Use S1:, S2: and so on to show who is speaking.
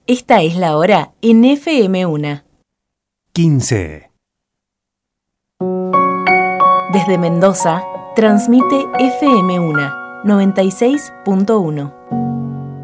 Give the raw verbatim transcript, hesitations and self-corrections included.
S1: Esta es la hora en F M uno.
S2: quince.
S1: Desde Mendoza, transmite F M uno, noventa y seis punto uno.